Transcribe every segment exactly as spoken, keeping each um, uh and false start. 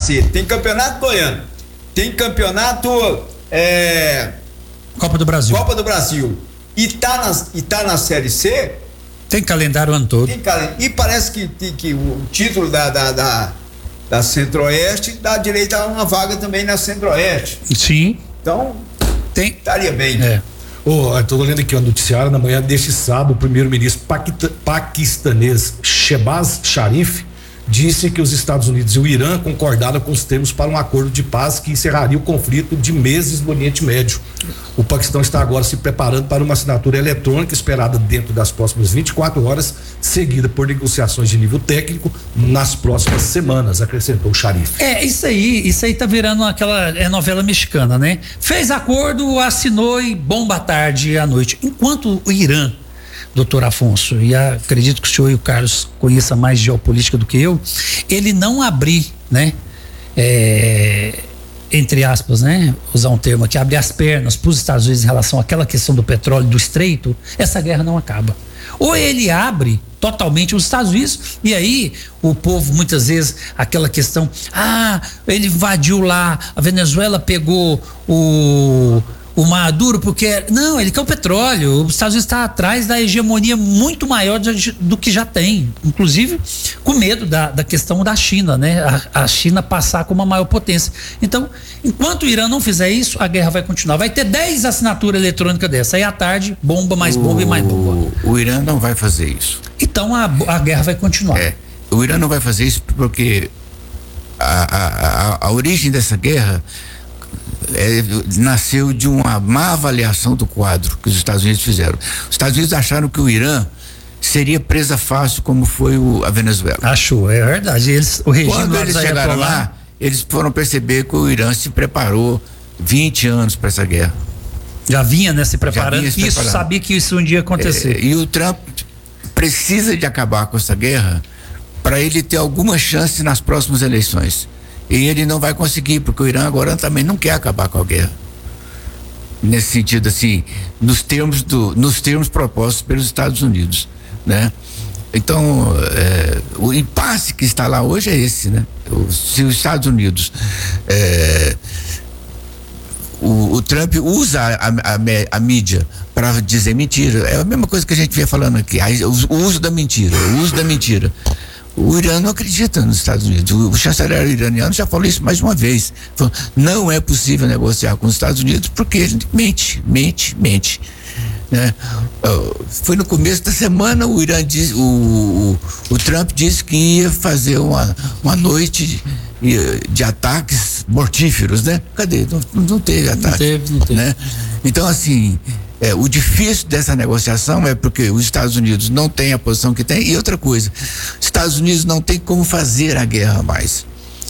cacete. Tem campeonato goiano, tem campeonato é, Copa do Brasil. Copa do Brasil. E tá na, e tá na Série C. Tem calendário o ano todo. Tem calen- e parece que, que, que o título da, da, da, da Centro-Oeste dá direito a uma vaga também na Centro-Oeste. Sim. Então, tem. Estaria bem. É. Ô, oh, estou lendo aqui o noticiário, na manhã deste sábado, o primeiro-ministro paquita, paquistanês Shehbaz Sharif disse que os Estados Unidos e o Irã concordaram com os termos para um acordo de paz que encerraria o conflito de meses no Oriente Médio. O Paquistão está agora se preparando para uma assinatura eletrônica esperada dentro das próximas vinte e quatro horas, seguida por negociações de nível técnico nas próximas semanas, acrescentou o Sharif. É, isso aí, isso aí tá virando aquela é novela mexicana, né? Fez acordo, assinou e bomba à tarde e à noite. Enquanto o Irã, doutor Afonso, e acredito que o senhor e o Carlos conheçam mais geopolítica do que eu, ele não abrir, né? É, entre aspas, né? Usar um termo aqui, abrir as pernas para os Estados Unidos em relação àquela questão do petróleo, do estreito, essa guerra não acaba. Ou ele abre totalmente os Estados Unidos, e aí o povo muitas vezes, aquela questão, ah, ele invadiu lá, a Venezuela pegou o o Maduro, porque, não, ele quer o petróleo, os Estados Unidos está atrás da hegemonia muito maior de, do que já tem, inclusive com medo da, da questão da China, né, a, a China passar como a maior potência. Então, enquanto o Irã não fizer isso, a guerra vai continuar, vai ter dez assinaturas eletrônicas dessa, aí à tarde, bomba, mais bomba o, e mais bomba. O Irã não vai fazer isso. Então a, a guerra vai continuar. É, o Irã não vai fazer isso porque a, a, a, a origem dessa guerra É, nasceu de uma má avaliação do quadro que os Estados Unidos fizeram. Os Estados Unidos acharam que o Irã seria presa fácil como foi o, a Venezuela. Achou, é verdade. Eles, o regime Quando eles chegaram lá, eles foram perceber que o Irã se preparou vinte anos para essa guerra. Já vinha, né, se preparando. Se isso, preparando. sabia que isso um dia ia acontecer. É, e o Trump precisa de acabar com essa guerra para ele ter alguma chance nas próximas eleições. E ele não vai conseguir, porque o Irã agora também não quer acabar com a guerra. Nesse sentido, assim, nos termos, do, nos termos propostos pelos Estados Unidos, né? Então, é, o impasse que está lá hoje é esse, né? O, se os Estados Unidos, é, o, o Trump usa a, a, a mídia para dizer mentira, é a mesma coisa que a gente vinha falando aqui, o, o uso da mentira, o uso da mentira. O Irã não acredita nos Estados Unidos. O, o chanceler iraniano já falou isso mais uma vez. Falou, não é possível negociar com os Estados Unidos porque ele mente, mente, mente. Né? Uh, foi no começo da semana o Irã diz, o, o, o Trump disse que ia fazer uma, uma noite de, de ataques mortíferos, né? Cadê? Não, não teve ataque. Não teve, não teve. Né? Então, assim, é, o difícil dessa negociação é porque os Estados Unidos não têm a posição que tem, e outra coisa, os Estados Unidos não tem como fazer a guerra mais.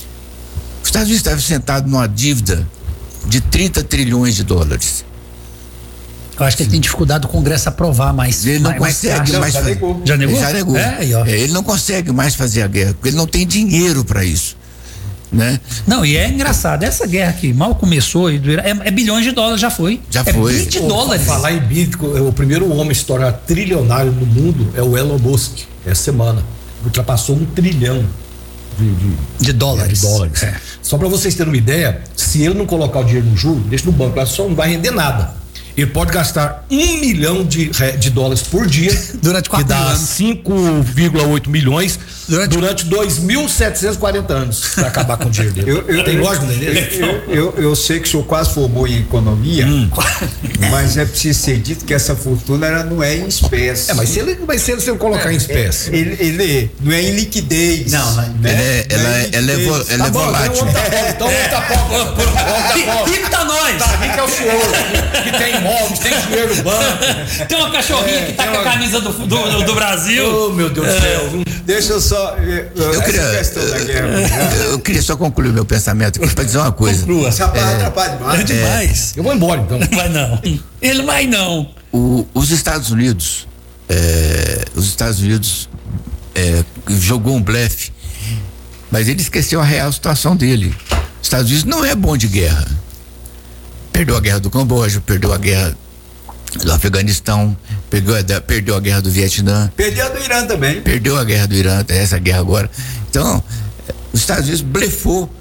Os Estados Unidos estavam sentados numa dívida de trinta trilhões de dólares. Eu acho que ele tem dificuldade do Congresso aprovar mais. Ele não mais, consegue mais, mais já fazer. negou. Já negou? Ele já negou. É, aí, ó. É, ele não consegue mais fazer a guerra, porque ele não tem dinheiro para isso, né? Não, e é engraçado, essa guerra que mal começou, e do Irã, é, é bilhões de dólares, já foi. Já é foi. vinte dólares. Falar em Bitcoin, o primeiro homem a se tornar trilionário no mundo é o Elon Musk, essa semana. Ultrapassou um trilhão de, de, de dólares. De dólares. É. Só para vocês terem uma ideia, se ele não colocar o dinheiro no juro, deixa no banco, lá só não vai render nada. Ele pode gastar um milhão de, de dólares por dia durante quatro que dá anos. cinco vírgula oito milhões durante, durante dois mil setecentos e quarenta anos para acabar com o dinheiro dele. Eu, eu, Tem eu, lógica dele? Eu, eu, eu sei que o senhor quase formou em economia, hum. mas é preciso ser dito que essa fortuna ela não é em espécie. É, mas se ele, mas se ele, se ele colocar é, em espécie. Ele, ele não é em liquidez. Não, né? ela é, ela é, ela é, vo, ela tá é bom, volátil. Então, outra pobre. Pinta nós! Tá, rico é o senhor, que tem imóveis, tem dinheiro no banco. Tem uma cachorrinha é, que tá com uma... a camisa do, do, do, do Brasil. Oh, meu Deus do é. céu. Deixa eu só. Eu, eu, queria, da guerra, eu, eu queria só concluir meu pensamento aqui para dizer uma coisa. Conclua. Essa é, atrapalha demais. É demais. É, eu vou embora então. Não vai não. Ele vai não. O, os Estados Unidos, é, os Estados Unidos é, jogou um blefe, mas ele esqueceu a real situação dele. Os Estados Unidos não é bom de guerra. Perdeu a guerra do Camboja, perdeu a guerra do Afeganistão, perdeu a, perdeu a guerra do Vietnã. Perdeu a do Irã também. Perdeu a guerra do Irã, essa guerra agora. Então, os Estados Unidos blefou